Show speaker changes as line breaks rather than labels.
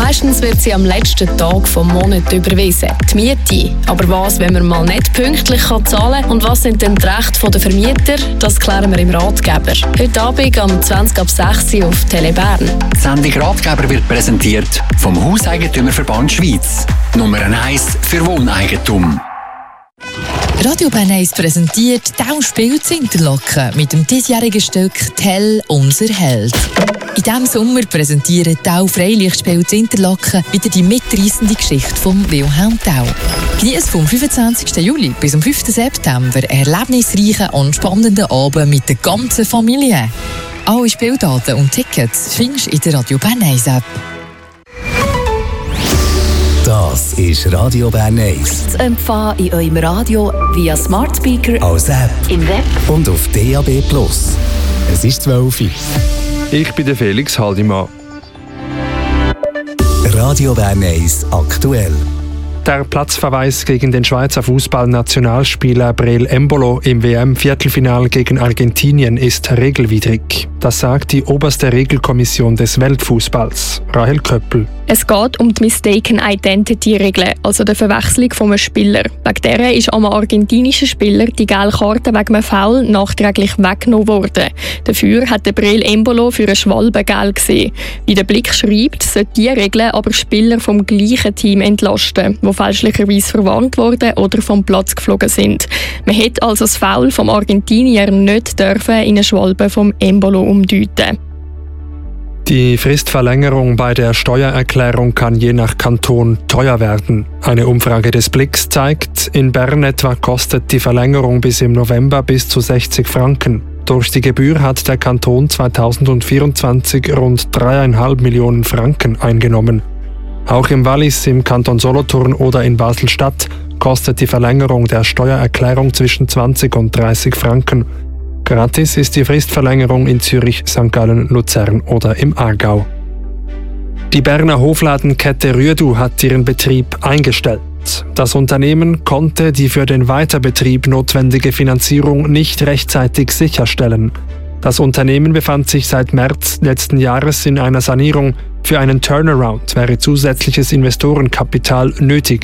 Meistens wird sie am letzten Tag vom Monat überwiesen, die Miete. Aber was, wenn man mal nicht pünktlich zahlen kann und was sind denn die Rechte der Vermieter, das klären wir im Ratgeber. Heute Abend um 20:06 auf Tele Bern.
Die Sendung Ratgeber wird präsentiert vom Hauseigentümerverband Schweiz. Nummer 1 für Wohneigentum.
Radio Bern 1 präsentiert «Tau spielt in Interlaken» mit dem diesjährigen Stück «Tell, unser Held». In diesem Sommer präsentieren «Tau Freilichtspiel in Interlaken» wieder die mitreissende Geschichte von Wilhelm Tau. Genießt vom 25. Juli bis zum 5. September erlebnisreichen und spannenden Abend mit der ganzen Familie. Alle Spieldaten und Tickets findest du in der Radio Bern 1 App.
Das ist Radio Bern 1.
Zu empfangen in eurem Radio via Smart Speaker,
als App,
im Web
und auf DAB+. Es ist 12 Uhr.
Ich bin der Felix Haldimann.
Radio Bern 1 aktuell.
Der Platzverweis gegen den Schweizer Fußballnationalspieler Breel Embolo im WM-Viertelfinale gegen Argentinien ist regelwidrig. Das sagt die oberste Regelkommission des Weltfußballs, Rahel Köppel.
Es geht um die Mistaken Identity-Regel, also die Verwechslung von einem Spieler. Wegen dieser ist einem argentinischen Spieler die gelbe Karte wegen einem Foul nachträglich weggenommen worden. Dafür hat der Breel Embolo für eine Schwalbe gelb gesehen. Wie der Blick schreibt, sollte diese Regel aber Spieler vom gleichen Team entlasten, die fälschlicherweise verwarnt wurden oder vom Platz geflogen sind. Man hätte also das Foul vom Argentinier nicht dürfen in eine Schwalbe vom Embolo umdeuten.
Die Fristverlängerung bei der Steuererklärung kann je nach Kanton teuer werden. Eine Umfrage des Blicks zeigt, in Bern etwa kostet die Verlängerung bis im November bis zu 60 Franken. Durch die Gebühr hat der Kanton 2024 rund 3,5 Millionen Franken eingenommen. Auch im Wallis, im Kanton Solothurn oder in Basel-Stadt kostet die Verlängerung der Steuererklärung zwischen 20 und 30 Franken. Gratis ist die Fristverlängerung in Zürich, St. Gallen, Luzern oder im Aargau. Die Berner Hofladenkette Rüedu hat ihren Betrieb eingestellt. Das Unternehmen konnte die für den Weiterbetrieb notwendige Finanzierung nicht rechtzeitig sicherstellen. Das Unternehmen befand sich seit März letzten Jahres in einer Sanierung. Für einen Turnaround wäre zusätzliches Investorenkapital nötig.